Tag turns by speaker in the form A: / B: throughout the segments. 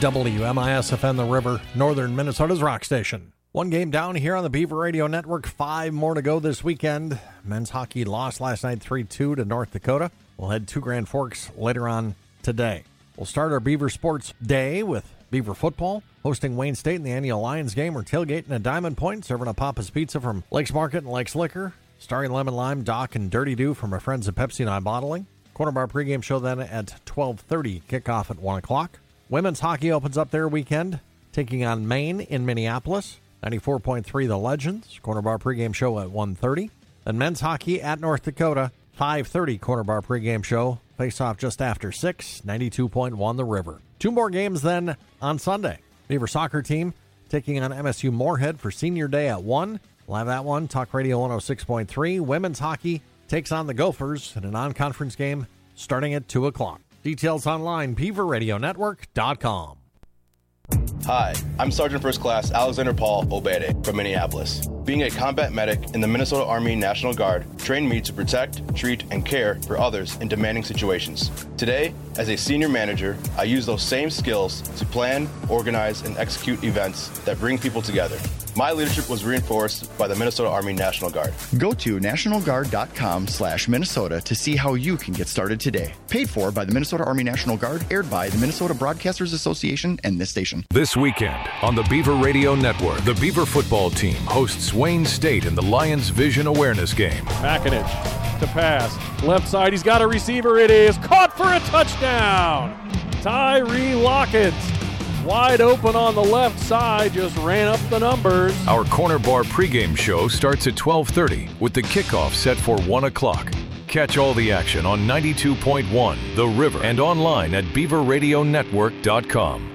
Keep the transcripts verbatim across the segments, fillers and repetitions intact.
A: W M I S F N The River, northern Minnesota's rock station. One game down here on the Beaver Radio Network, five more to go this weekend. Men's hockey lost last night three two to North Dakota. We'll head to Grand Forks later on today. We'll start our Beaver Sports Day with Beaver football, hosting Wayne State in the annual Lions game. We're tailgating at Diamond Point, serving a Papa's Pizza from Lakes Market and Lakes Liquor, starring Lemon Lime, Doc, and Dirty Dew from our friends at Pepsi and I Bottling. Corner Bar pregame show then at twelve thirty, kickoff at one o'clock. Women's hockey opens up their weekend, taking on Maine in Minneapolis. ninety-four point three The Legends, Corner Bar pregame show at one thirty. And men's hockey at North Dakota, five thirty Corner Bar pregame show. Face off just after six, ninety-two point one The River. Two more games then on Sunday. Beaver soccer team taking on M S U Moorhead for Senior Day at one. We'll have that one, Talk Radio one oh six point three. Women's hockey takes on the Gophers in a non-conference game starting at two o'clock. Details online, beaver radio network dot com.
B: Hi, I'm Sergeant First Class Alexander Paul Obede from Minneapolis. Being a combat medic in the Minnesota Army National Guard trained me to protect, treat, and care for others in demanding situations. Today, as a senior manager, I use those same skills to plan, organize, and execute events that bring people together. My leadership was reinforced by the Minnesota Army National Guard.
C: Go to national guard dot com slash Minnesota to see how you can get started today. Paid for by the Minnesota Army National Guard, aired by the Minnesota Broadcasters Association and this station.
D: This weekend on the Beaver Radio Network, the Beaver football team hosts Wayne State in the Lions Vision Awareness Game.
E: Makinich to pass. Left side, he's got a receiver. It is caught for a touchdown. Tyree Lockett, wide open on the left side, just ran up the numbers.
D: Our Corner Bar pregame show starts at twelve thirty with the kickoff set for one o'clock. Catch all the action on ninety-two point one The River and online at beaver radio network dot com.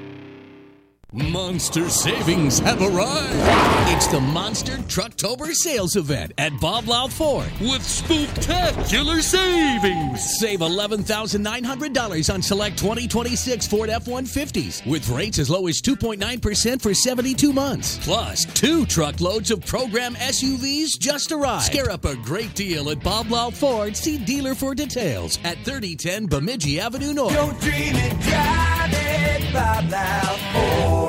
F: Monster savings have arrived. It's the Monster Trucktober sales event at Bob Louth Ford with spectacular savings. Save eleven thousand nine hundred dollars on select twenty twenty-six Ford F one fifties with rates as low as two point nine percent for seventy-two months. Plus, two truckloads of program S U Vs just arrived. Scare up a great deal at Bob Louth Ford. See dealer for details at thirty ten Bemidji Avenue North.
G: Don't dream it, drive it, Bob Louth Ford.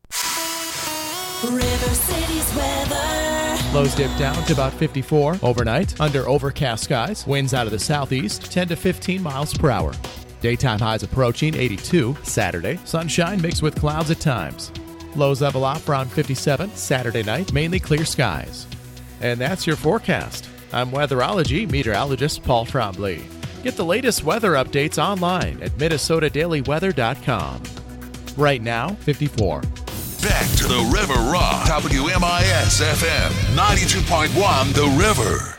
H: River City's weather.
I: Lows dip down to about fifty-four overnight under overcast skies. Winds out of the southeast, ten to fifteen miles per hour. Daytime highs approaching eighty-two Saturday. Sunshine mixed with clouds at times. Lows level off around fifty-seven Saturday night. Mainly clear skies. And that's your forecast. I'm weatherology meteorologist Paul Trombley. Get the latest weather updates online at minnesota daily weather dot com. Right now, fifty-four.
J: Back to the River Rock. W M I S F M ninety-two point one The River.